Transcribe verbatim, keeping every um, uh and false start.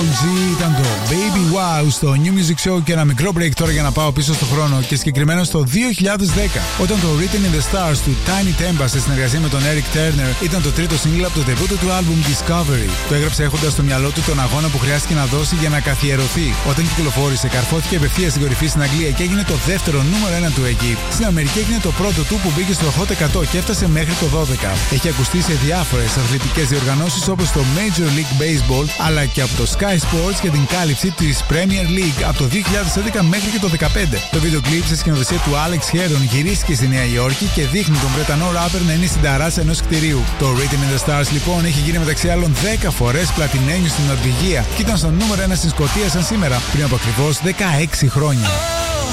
G ήταν το Baby Wow στο New Music Show και ένα μικρό break τώρα για να πάω πίσω στο χρόνο και συγκεκριμένα στο δύο χιλιάδες δέκα όταν το Written in the Stars του Tiny Tempa σε συνεργασία με τον Eric Turner ήταν το τρίτο single από το debut του album Discovery. Το έγραψε έχοντας στο μυαλό του τον αγώνα που χρειάστηκε να δώσει για να καθιερωθεί. Όταν κυκλοφόρησε, καρφώθηκε απευθείας στην κορυφή στην Αγγλία και έγινε το δεύτερο νούμερο ένα του εκεί. Στην Αμερική έγινε το πρώτο του που μπήκε στο Hot εκατό και έφτασε μέχρι το δώδεκα. Έχει ακουστεί σε διάφορες αθλητικές διοργανώσεις όπως το Major League Baseball αλλά και από το Sky Sports και την κάλυψη της Premier League από το δύο χιλιάδες έντεκα μέχρι και το δεκαπέντε. Το βίντεο κλιπ σε σκηνοθεσία του Alex Heron γυρίστηκε στη Νέα Υόρκη και δείχνει τον Βρετανό ράπερ να είναι στην ταράτσα ενός κτηρίου. Το Written in the Stars λοιπόν έχει γίνει μεταξύ άλλων δέκα φορές πλατινένιο στην Νορβηγία και ήταν στο νούμερο ένα στην Σκωτία σαν σήμερα πριν από ακριβώς δεκαέξι χρόνια.